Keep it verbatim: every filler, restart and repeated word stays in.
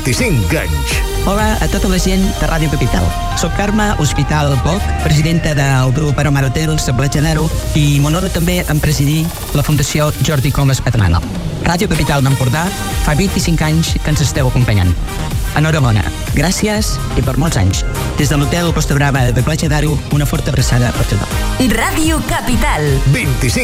vint-i-cinc anys. Hola a tota la gent de Ràdio Capital. Soc Carme Hospital Poc, presidenta del grup Aromar Hotels de Platja d'Aro, i m'honora també en presidir la Fundació Jordi Comas Catalana. Ràdio Capital d'Empordà fa vint-i-cinc anys que ens esteu acompanyant. Enhorabona, gràcies i per molts anys. Des de l'hotel Costa Brava de Platja d'Aro, una forta abraçada per tothom. Ràdio Capital. vint-i-cinc